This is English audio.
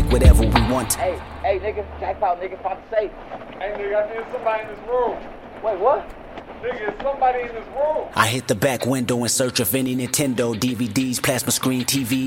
take whatever we want. Hey, nigga, jackpot, nigga, about to say. Hey, nigga, I think somebody in this room. Wait, what? Nigga, is somebody in this room. I hit the back window in search of any Nintendo DVDs, plasma screen TV.